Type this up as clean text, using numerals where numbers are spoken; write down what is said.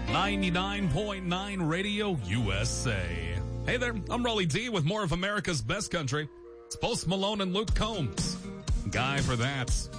99.9 Radio USA. Hey there, I'm Raleigh D with more of America's Best Country. It's Post Malone and Luke Combs. Guy for that.